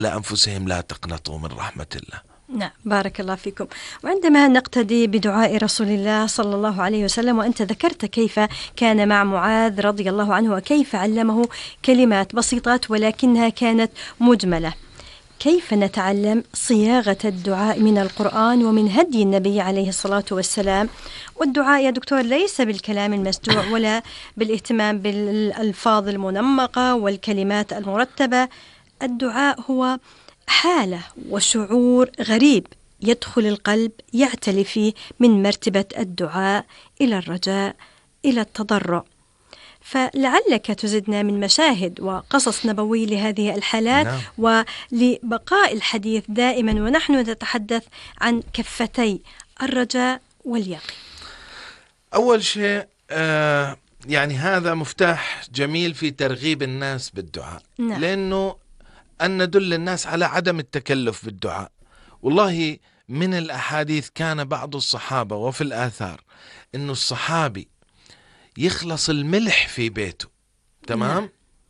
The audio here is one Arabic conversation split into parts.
لأنفسهم لا تقنطوا من رحمة الله. نعم، بارك الله فيكم. وعندما نقتدي بدعاء رسول الله صلى الله عليه وسلم، وأنت ذكرت كيف كان مع معاذ رضي الله عنه وكيف علمه كلمات بسيطات ولكنها كانت مجملة، كيف نتعلم صياغة الدعاء من القرآن ومن هدي النبي عليه الصلاة والسلام؟ والدعاء يا دكتور ليس بالكلام المسجوع ولا بالاهتمام بالألفاظ المنمقة والكلمات المرتبة. الدعاء هو حالة وشعور غريب يدخل القلب يعتلي فيه من مرتبة الدعاء إلى الرجاء إلى التضرع. فلعلك تزدنا من مشاهد وقصص نبوي لهذه الحالات. نعم. ولبقاء الحديث دائما ونحن نتحدث عن كفتي الرجاء واليقين. أول شيء يعني هذا مفتاح جميل في ترغيب الناس بالدعاء. نعم. لأنه أن ندل الناس على عدم التكلف بالدعاء. والله من الأحاديث كان بعض الصحابة وفي الآثار أنه الصحابي يخلص الملح في بيته، تمام،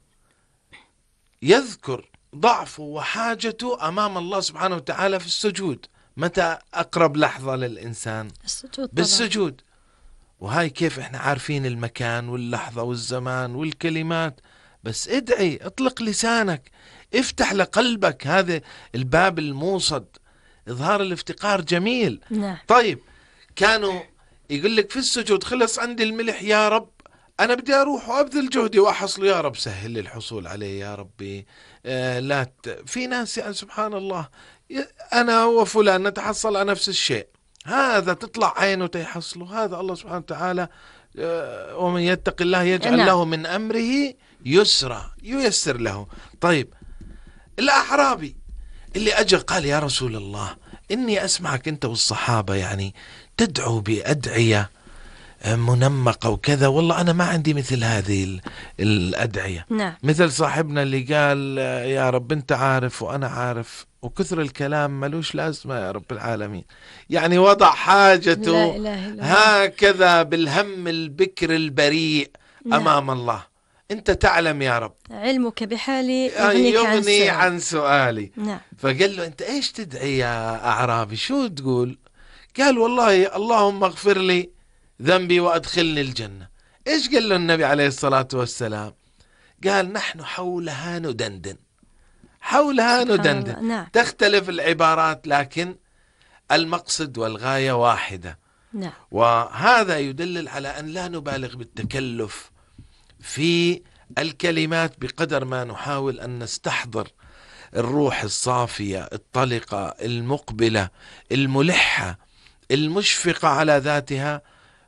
يذكر ضعفه وحاجته أمام الله سبحانه وتعالى في السجود. متى أقرب لحظة للإنسان؟ السجود. بالسجود. وهاي كيف إحنا عارفين المكان واللحظة والزمان والكلمات؟ بس ادعي، اطلق لسانك، افتح لقلبك هذا الباب الموصد. إظهار الافتقار جميل. نعم. طيب، كانوا يقول لك في السجود خلص عندي الملح يا رب، أنا بدي أروح وأبذل جهدي وأحصل، يا رب سهل لي الحصول عليه يا ربي. في ناس يعني سبحان الله أنا وفلان نتحصل على نفس الشيء، هذا تطلع عينه تيحصله. هذا الله سبحانه وتعالى ومن يتق الله يجعل له من أمره يسرا، ييسر له. طيب، الأعرابي اللي أجى قال يا رسول الله إني أسمعك أنت والصحابة يعني تدعو بأدعية منمقة وكذا، والله أنا ما عندي مثل هذه الأدعية. نعم. مثل صاحبنا اللي قال يا رب أنت عارف وأنا عارف وكثر الكلام ملوش لازمة يا رب العالمين. يعني وضع حاجته لا إله إلا الله. هكذا بالهم البكر البريء. نعم. أمام الله. أنت تعلم يا رب، علمك بحالي يغني عن سؤالي. نعم. فقال له أنت إيش تدعي يا أعرابي، شو تقول؟ قال والله اللهم اغفر لي ذنبي وأدخلني الجنة. إيش قال له النبي عليه الصلاة والسلام؟ قال نحن حولها ندندن، حولها ندندن. نعم. تختلف العبارات لكن المقصد والغاية واحدة. نعم. وهذا يدلل على أن لا نبالغ بالتكلف في الكلمات بقدر ما نحاول أن نستحضر الروح الصافية الطلقة المقبلة الملحة المشفقة على ذاتها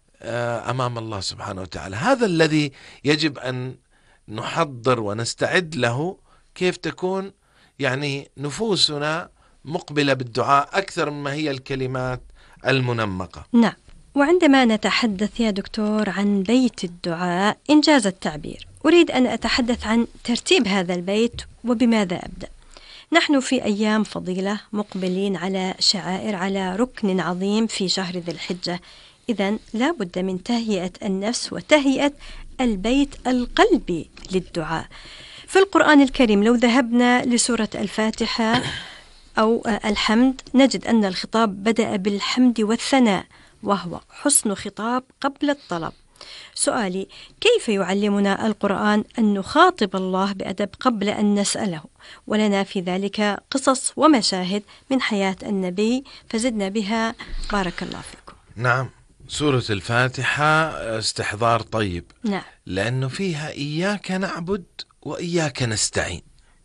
أمام الله سبحانه وتعالى. هذا الذي يجب أن نحضر ونستعد له، كيف تكون يعني نفوسنا مقبلة بالدعاء أكثر مما هي الكلمات المنمقة. نعم. وعندما نتحدث يا دكتور عن بيت الدعاء إنجاز التعبير، أريد أن أتحدث عن ترتيب هذا البيت وبماذا أبدأ. نحن في أيام فضيلة مقبلين على شعائر، على ركن عظيم في شهر ذي الحجة، إذن لا بد من تهيئة النفس وتهيئة البيت القلبي للدعاء. في القرآن الكريم لو ذهبنا لسورة الفاتحة أو الحمد نجد أن الخطاب بدأ بالحمد والثناء، وهو حسن خطاب قبل الطلب. سؤالي، كيف يعلمنا القرآن أن نخاطب الله بأدب قبل أن نسأله؟ ولنا في ذلك قصص ومشاهد من حياة النبي فزدنا بها بارك الله فيكم. نعم، سورة الفاتحة استحضار طيب. نعم. لأنه فيها إياك نعبد وإياك نستعين،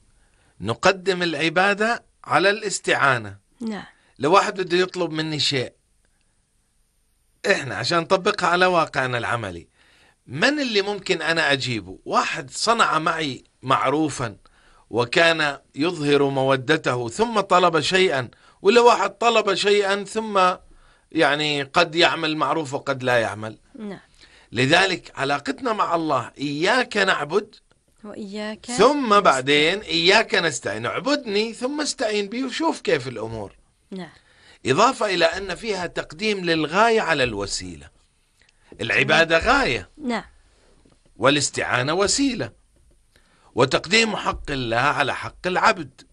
نقدم العبادة على الاستعانة. نعم. لو واحد بده يطلب مني شيء، إحنا عشان نطبقها على واقعنا العملي، من اللي ممكن أنا أجيبه؟ واحد صنع معي معروفا وكان يظهر مودته ثم طلب شيئا، ولا واحد طلب شيئا ثم يعني قد يعمل معروف وقد لا يعمل. نعم. لذلك علاقتنا مع الله إياك نعبد وإياك ثم بعدين إياك نستعين. اعبدني ثم استعين بي وشوف كيف الأمور. نعم. إضافة إلى أن فيها تقديم للغاية على الوسيلة. العبادة غاية، نعم، والاستعانة وسيلة، وتقديم حق الله على حق العبد.